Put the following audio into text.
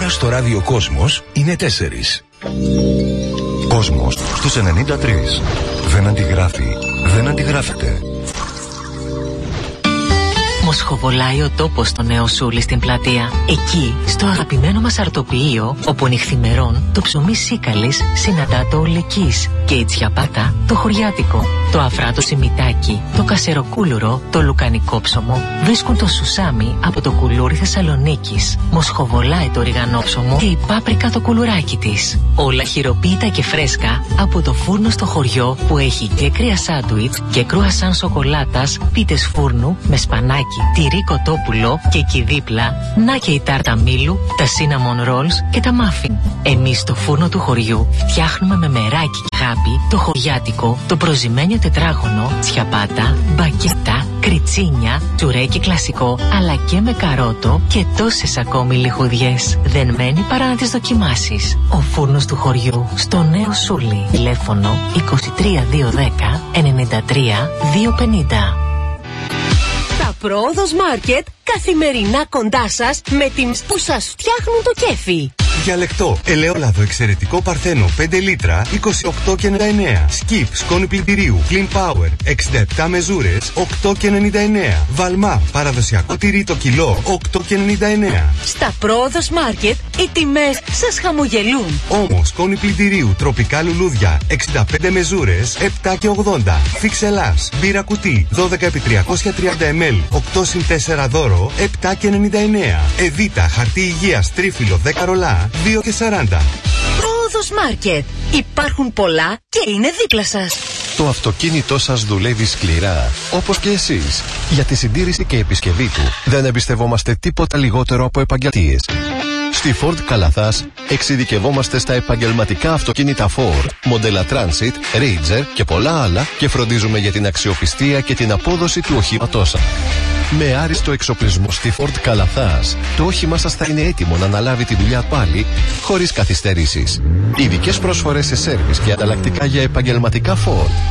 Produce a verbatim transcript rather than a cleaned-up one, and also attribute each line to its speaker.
Speaker 1: Τώρα στο ράδιο Κόσμος είναι τέσσερις.
Speaker 2: Κόσμος στους ενενήντα τρία. Δεν αντιγράφει, δεν αντιγράφεται.
Speaker 3: Μοσχοβολάει ο τόπος στο Νέο Σούλι στην πλατεία. Εκεί, στο αγαπημένο μας αρτοποιείο, όπου νυχθημερών το ψωμί σίκαλης συναντά το ολεκής και η τσιαπάτα το χωριάτικο. Το αφράτο σιμιτάκι, το κασεροκούλουρο, το λουκανικό ψωμό βρίσκουν το σουσάμι από το κουλούρι Θεσσαλονίκης. Μοσχοβολάει το ριγανόψωμο και η πάπρικα το κουλουράκι της. Όλα χειροποίητα και φρέσκα από το φούρνο στο χωριό που έχει και κρύα σάντουιτς και κρουασάν σοκολάτας, πίτες φούρνου με σπανάκι, τυρί κοτόπουλο και εκεί δίπλα να και η τάρτα μήλου, τα cinnamon rolls και τα muffin. Εμείς στο φούρνο του χωριού φτιάχνουμε με μεράκι και χάπι το χωριάτικο, το προζυμένιο τετράγωνο, τσιαπάτα, μπακέτα, κριτσίνια, τσουρέκι κλασικό, αλλά και με καρότο και τόσες ακόμη λιχουδιές. Δεν μένει παρά να τις δοκιμάσεις. Ο φούρνος του χωριού στο Νέο Σούλι. Τηλέφωνο είκοσι τρία διακόσια δέκα ενενήντα τρία διακόσια πενήντα.
Speaker 4: Τα Πρόοδος Μάρκετ καθημερινά κοντά σας με τιμές που σας φτιάχνουν το κέφι.
Speaker 5: Διαλεκτό, ελαιόλαδο εξαιρετικό παρθένο πέντε λίτρα είκοσι οκτώ και ενενήντα εννέα. Skip, σκόνη πλυντηρίου Clean Power εξήντα επτά μεζούρες οκτώ και ενενήντα εννέα. Βαλμά, παραδοσιακό τυρί το κιλό οκτώ και ενενήντα εννέα.
Speaker 4: Στα Πρόοδος Μάρκετ οι τιμές σας χαμογελούν.
Speaker 5: Όμως, σκόνη πλυντηρίου τροπικά λουλούδια εξήντα πέντε μεζούρες επτά και ογδόντα. Φιξελάς, μπύρα κουτί δώδεκα επί τριακόσια τριάντα μιλιλίτρα οκτώ συν τέσσερα δώρο επτά και ενενήντα εννέα. Εβίτα, χαρτί υγείας τρίφυλλο δέκα ρολά δύο και σαράντα.
Speaker 4: Πρόοδος Μάρκετ. Υπάρχουν πολλά και είναι δίπλα σας.
Speaker 6: Το αυτοκίνητό σας δουλεύει σκληρά, όπως και εσείς. Για τη συντήρηση και επισκευή του δεν εμπιστευόμαστε τίποτα λιγότερο από επαγγελματίες. Στη Ford Καλαθάς εξειδικευόμαστε στα επαγγελματικά αυτοκίνητα Ford, μοντέλα Transit, Ranger και πολλά άλλα και φροντίζουμε για την αξιοπιστία και την απόδοση του οχήματός σας. Με άριστο εξοπλισμό στη Ford Καλαθάς, το όχημά σας θα είναι έτοιμο να αναλάβει τη δουλειά πάλι, χωρίς καθυστερήσεις. Ειδικές προσφορές σε σέρβις και ανταλλακτικά για επαγγελματικά Ford.